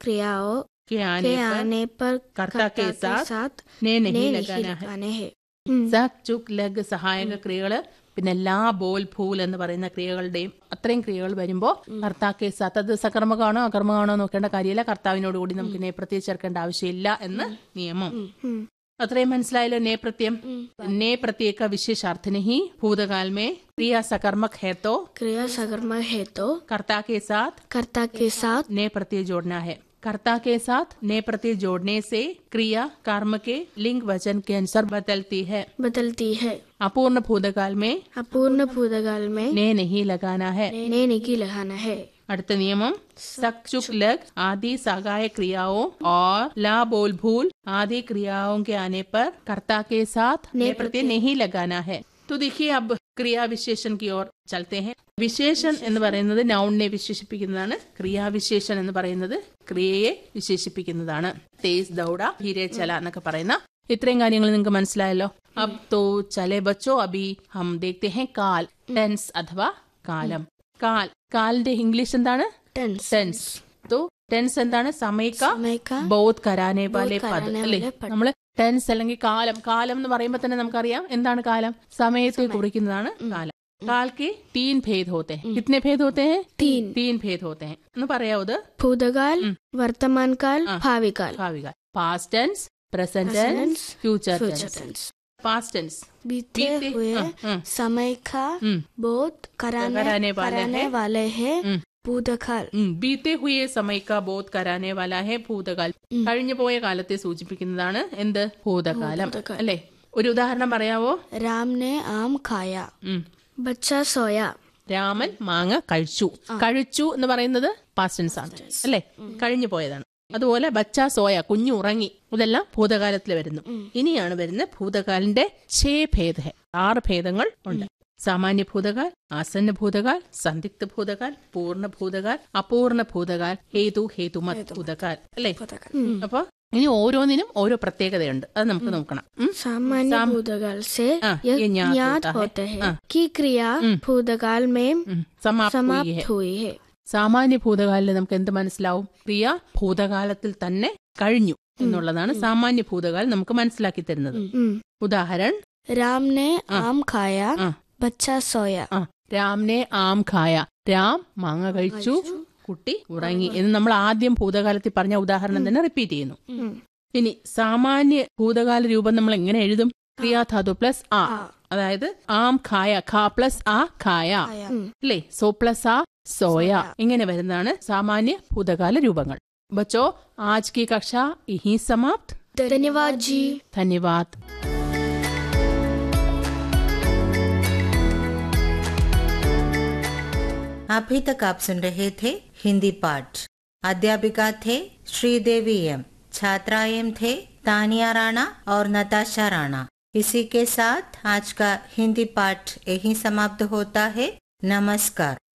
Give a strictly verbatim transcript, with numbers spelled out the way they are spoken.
क्रियाओं के के आने पर आने पर कर्ता के साथ साथ ने ने नहीं नहीं लगाना है. लगाने हैं. സക് ചുക് ലഗ് സഹായക ക്രിയകള് പിന്നെ എല്ലാ ബോൽ ഫൂൽ എന്ന് പറയുന്ന ക്രിയകളുടെയും അത്രയും ക്രിയകൾ വരുമ്പോൾ കർത്താക്കെ സാത്ത് അത് സകർമ്മകാണോ അകർമ്മകാണോ നോക്കേണ്ട കാര്യമില്ല. കർത്താവിനോട് കൂടി നമുക്ക് നേപ്രത്യം ചേർക്കേണ്ട ആവശ്യമില്ല എന്ന് നിയമം. അത്രയും മനസ്സിലായല്ലോ. നേപ്രത്യം നേപ്രത്യേക विशेषार्थ नहीं. भूतकाल में क्रिया सकर्मक है तो क्रिया सकर्मक है तो कर्ता के साथ कर्ता के साथ ने प्रत्यय जोड़ना है. कर्ता के साथ ने प्रत्यय जोड़ने से क्रिया कर्म के लिंग वचन के अनुसार बदलती है बदलती है. अपूर्ण भूतकाल में अपूर्ण भूतकाल में ने नहीं लगाना है. ने नहीं लगाना है. അടുത്ത നിയമം सक चुक लग आदि सहायक क्रियाओं और ला बोल भूल आदि क्रियाओं के आने पर कर्ता के साथ ने प्रत्यय नहीं लगाना है. तो देखिए अब क्रिया विशेषण की ओर चलते हैं. വിശേഷൻ എന്ന് പറയുന്നത് നൗണിനെ വിശേഷിപ്പിക്കുന്നതാണ്. ക്രിയാവിശേഷൻ എന്ന് പറയുന്നത് ക്രിയയെ വിശേഷിപ്പിക്കുന്നതാണ്. തേസ് ദൗഡ ഹിരേ ചല എന്നൊക്കെ പറയുന്ന ഇത്രയും കാര്യങ്ങൾ നിങ്ങൾക്ക് മനസ്സിലായല്ലോ. അബ് തോ ചലെ ബച്ചോ അബി ഹം ദേഖ്തേ ഹൈ കാൽ. ടെൻസ് അഥവാ കാലം. കാൽ കാലിന്റെ ഇംഗ്ലീഷ് എന്താണ്? टेंस. ടെൻസ്. तो ടെൻസ് എന്താണ്? സമയക്ക समय का ബോധ് കരാനെ വാലെ ബോധ് പദ് കരാനെ അല്ലേ? വാലെ പദ്. നമ്മള് ടെൻസ് അല്ലെങ്കിൽ കാലം കാലം എന്ന് പറയുമ്പോൾ തന്നെ നമുക്കറിയാം എന്താണ് കാലം. സമയത്തെ കുറിക്കുന്നതാണ് കാലം. काल के तीन भेद होते हैं. कितने भेद होते हैं? तीन. तीन भेद होते हैं. ഒന്ന് പറയാവത്? भूतकाल, वर्तमान काल, भावी काल. ഭാവി കാൽ. Past tense, present Present tense, future future tense. Tense. Past tense बीते बीते, हुए हाँ, हाँ. समय का बोध कराने कराने वाले कराने हैं. वाले हैं हम्म. भूतकाल. ബീത്തെ ഹുയെ സമയ കാ ബോധ് കരാനെ വാല ഹെ ഭൂതകാൽ. കഴിഞ്ഞു പോയ കാലത്തെ സൂചിപ്പിക്കുന്നതാണ് എന്ത്? ഭൂതകാലം ഭൂതകാലം. അല്ലേ? ഒരു ഉദാഹരണം പറയാവോ? राम ने आम खाया. ഉം. बच्चा सोया. രാമൻ മാങ്ങ കഴിച്ചു. കഴിച്ചു എന്ന് പറയുന്നത് പാസ്റ്റ് ടെൻസ് ആണ് അല്ലേ? കഴിഞ്ഞു പോയതാണ്. അതുപോലെ ബച്ച സോയ കുഞ്ഞു ഉറങ്ങി. ഇതെല്ലാം ഭൂതകാലത്തിൽ വരുന്നു. ഇനിയാണ് വരുന്ന ഭൂതകാലിന്റെ ഛേ ഭേദ ഹെ. ആറ് ഭേദങ്ങൾ ഉണ്ട്. സാമാന്യ ഭൂതകാൽ, ആസന്ന ഭൂതകാൽ, സന്ദിഗ്ധ ഭൂതകാൽ, പൂർണ്ണ ഭൂതകാൽ, അപൂർണ ഭൂതകാൽ, ഹേതു ഹേതുമത് ഭൂതകാൽ അല്ലേ? അപ്പൊ ഇനി ഓരോന്നിനും ഓരോ പ്രത്യേകതയുണ്ട്. അത് നമുക്ക് നോക്കണം. ഉം. सामान्य भूतकाल से हाँ, यह ये ज्ञात ज्ञात होता है. होते हैं हाँ. कि क्रिया भूतकाल में ഉം. സമാപ്തി समाप्त ഹെ. हुई है. സാമാന്യ ഭൂതകാലിൽ നമുക്ക് എന്ത് മനസ്സിലാവും? ക്രിയ ഭൂതകാലത്തിൽ തന്നെ കഴിഞ്ഞു എന്നുള്ളതാണ് സാമാന്യ ഭൂതകാലം നമുക്ക് മനസ്സിലാക്കി തരുന്നത്. ഉദാഹരണം राम ने आम खाया. बच्चा सोया. രാംനെ ആം ഖായ. രാം മാങ്ങ കഴിച്ചു, കുട്ടി ഉറങ്ങി എന്ന് നമ്മൾ ആദ്യം ഭൂതകാലത്തിൽ പറഞ്ഞ ഉദാഹരണം തന്നെ റിപ്പീറ്റ് ചെയ്യുന്നു. ഇനി സാമാന്യ ഭൂതകാല രൂപം നമ്മൾ എങ്ങനെ എഴുതും? ക്രിയാധാതു പ്ലസ് ആ. അതായത് ആം ഖായ, ഖാ പ്ലസ് ആ ഖായ അല്ലേ? സോ പ്ലസ് ആ സോയ. ഇങ്ങനെ വരുന്നതാണ് സാമാന്യ ഭൂതകാല രൂപങ്ങൾ. ബച്ചോ ആജ് കി കക്ഷ യഹീ സമാപ്ത്. धन्यवाद जी. ധന്യവാദ്. अभी तक आप सुन रहे थे हिंदी पाठ. अध्यापिका थे श्रीदेवी एम. छात्रा एम थे तानिया राणा और नताशा राणा. इसी के साथ आज का हिंदी पाठ यहीं समाप्त होता है. नमस्कार.